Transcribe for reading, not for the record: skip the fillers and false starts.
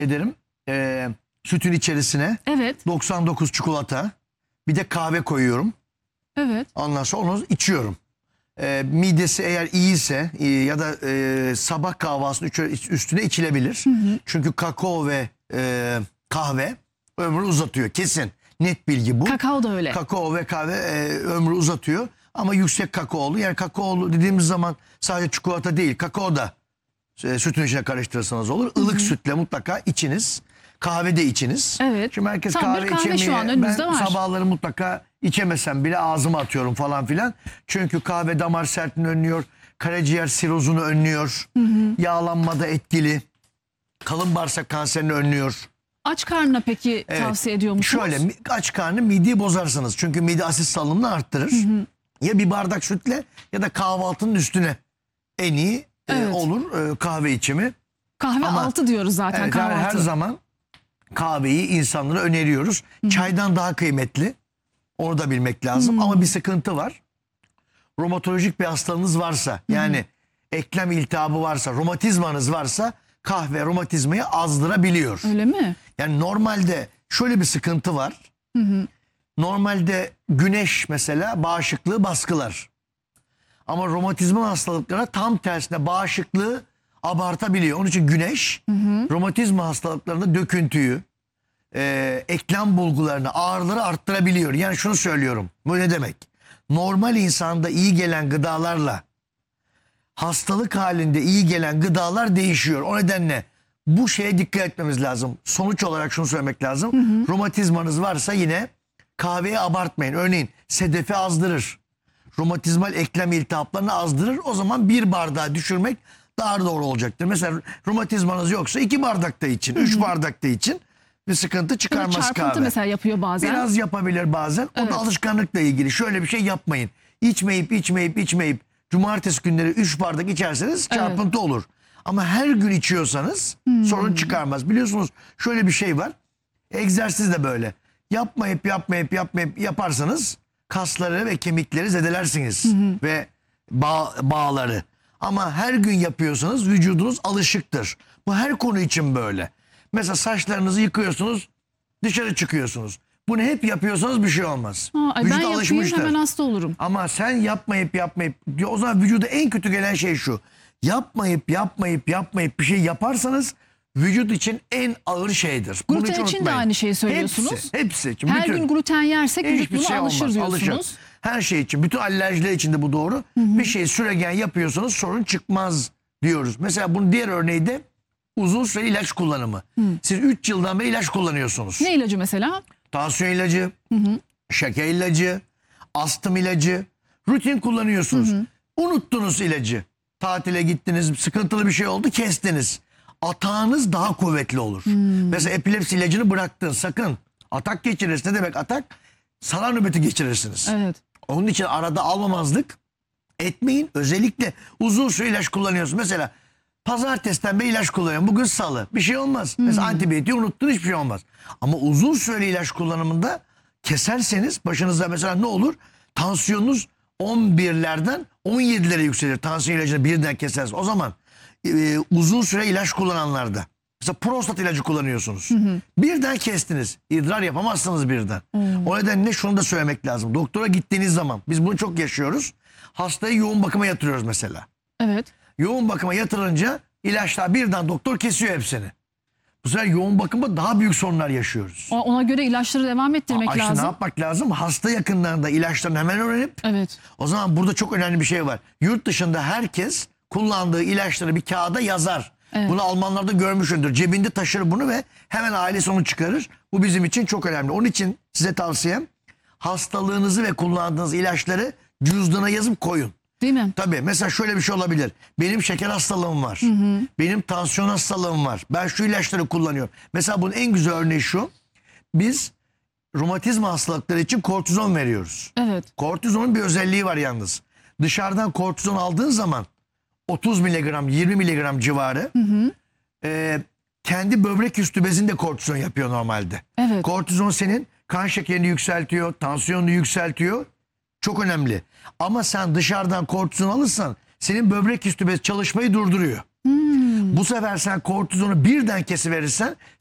ederim. Sütün içerisine Evet. 99 çikolata, bir de kahve koyuyorum. Evet. Ondan sonra onu içiyorum. Midesi eğer iyiyse ya da sabah kahvaltısının üstüne içilebilir. Çünkü kakao ve kahve ömrü uzatıyor. Kesin. Net bilgi bu. Kakao da öyle. Kakao ve kahve ömrü uzatıyor. Ama yüksek kakaolu. Yani kakaolu dediğimiz zaman sadece çikolata değil. Kakao da sütün içine karıştırırsanız olur. Ilık sütle mutlaka içiniz. Kahve de içiniz. Evet. Şimdi herkes Tam bir kahve şu an içemiyor. önümüzde Ben var. sabahları mutlaka içemesem bile ağzıma atıyorum falan filan. Çünkü kahve damar sertliğini önlüyor. Karaciğer sirozunu önlüyor. Yağlanmada etkili. Kalın bağırsak kanserini önlüyor. Aç karnına peki tavsiye ediyor musunuz? Şöyle aç karnı mideyi bozarsınız. Çünkü mide asit salınımını arttırır. Ya bir bardak sütle ya da kahvaltının üstüne en iyi olur kahve içimi. Kahve altı diyoruz zaten, Evet, kahvaltı. her zaman kahveyi insanlara öneriyoruz. Çaydan daha kıymetli. Onu da bilmek lazım. Ama bir sıkıntı var. Romatolojik bir hastalığınız varsa, yani eklem iltihabı varsa, romatizmanız varsa kahve romatizmayı azdırabiliyor. Öyle mi? Yani normalde şöyle bir sıkıntı var. Normalde güneş mesela bağışıklığı baskılar. Ama romatizma hastalıklara tam tersine bağışıklığı abartabiliyor. Onun için güneş romatizma hastalıklarında döküntüyü, eklem bulgularını, ağrıları arttırabiliyor. Yani şunu söylüyorum. Bu ne demek? Normal insanda iyi gelen gıdalarla hastalık halinde iyi gelen gıdalar değişiyor. O nedenle bu şeye dikkat etmemiz lazım. Sonuç olarak şunu söylemek lazım. Romatizmanız varsa yine kahveyi abartmayın. Örneğin sedefi azdırır. Romatizmal eklem iltihaplarını azdırır. O zaman bir bardağı düşürmek daha doğru olacaktır. Mesela romatizmanız yoksa 2 bardak da için, 3 bardak da için bir sıkıntı çıkarmaz kahve. Çarpıntı mesela yapıyor bazen. Biraz yapabilir bazen. O da alışkanlıkla ilgili. Şöyle bir şey yapmayın. İçmeyip cumartesi günleri 3 bardak içerseniz çarpıntı olur. Ama her gün içiyorsanız sorun çıkarmaz. Biliyorsunuz şöyle bir şey var. Egzersiz de böyle. Yapmayıp yaparsanız kasları ve kemikleri zedelersiniz. Ve bağları. Ama her gün yapıyorsanız vücudunuz alışıktır. Bu her konu için böyle. Mesela saçlarınızı yıkıyorsunuz, dışarı çıkıyorsunuz. Bunu hep yapıyorsanız bir şey olmaz. Ben yapayım hemen hasta olurum. Ama sen yapmayıp o zaman vücuda en kötü gelen şey şu. Yapmayıp bir şey yaparsanız vücut için en ağır şeydir. Gluten için de aynı şeyi söylüyorsunuz. Hepsi için. Her gün gluten yersek vücut buna alışır olmaz, diyorsunuz. alışır. Her şey için, bütün alerjiler için de bu doğru. Bir şey süregen yapıyorsanız sorun çıkmaz diyoruz. Mesela bunun diğer örneği de uzun süre ilaç kullanımı. Siz 3 yıldan beri ilaç kullanıyorsunuz. Ne ilacı mesela? Tansiyon ilacı, şeker ilacı, astım ilacı. Rutin kullanıyorsunuz. Unuttunuz ilacı. Tatile gittiniz, sıkıntılı bir şey oldu, kestiniz. Atağınız daha kuvvetli olur. Mesela epilepsi ilacını bıraktın, sakın. Atak geçirirsiniz. Ne demek atak? Sarar nöbeti geçirirsiniz. Evet. Onun için arada almamazlık etmeyin. Özellikle uzun süre ilaç kullanıyorsunuz. Mesela pazartesiden beri ilaç kullanıyorum. Bugün salı. Bir şey olmaz. Mesela antibiyotiği unuttun, hiçbir şey olmaz. Ama uzun süreli ilaç kullanımında keserseniz başınızda mesela ne olur? Tansiyonunuz 11'lerden 17'lere yükselir. Tansiyon ilacını birden kesersiniz. O zaman uzun süre ilaç kullananlarda mesela prostat ilacı kullanıyorsunuz. Birden kestiniz. İdrar yapamazsınız birden. O nedenle şunu da söylemek lazım. Doktora gittiğiniz zaman biz bunu çok yaşıyoruz. Hastayı yoğun bakıma yatırıyoruz mesela. Evet. Yoğun bakıma yatırınca ilaçlar birden doktor kesiyor hepsini. Bu sefer yoğun bakımda daha büyük sorunlar yaşıyoruz. Ona göre ilaçları devam ettirmek İşte lazım. ne yapmak lazım? Hasta yakınlarında ilaçlarını hemen öğrenip o zaman burada çok önemli bir şey var. Yurt dışında herkes kullandığı ilaçları bir kağıda yazar. Bunu Almanlarda görmüşsündür. Cebinde taşır bunu ve hemen ailesi onu çıkarır. Bu bizim için çok önemli. Onun için size tavsiyem hastalığınızı ve kullandığınız ilaçları cüzdana yazıp koyun. Değil mi? Tabii mesela şöyle bir şey olabilir. Benim şeker hastalığım var. Benim tansiyon hastalığım var. Ben şu ilaçları kullanıyorum. Mesela bunun en güzel örneği şu. Biz romatizma hastalıkları için kortizon veriyoruz. Evet. Kortizonun bir özelliği var yalnız. Dışarıdan kortizon aldığın zaman 30 miligram 20 miligram civarı kendi böbrek üstü bezinde kortizon yapıyor normalde. Evet. Kortizon senin kan şekerini yükseltiyor, tansiyonunu yükseltiyor. Çok önemli. Ama sen dışarıdan kortizon alırsan senin böbrek üstü bez çalışmayı durduruyor. Bu sefer sen kortizonu birden kesiverirsen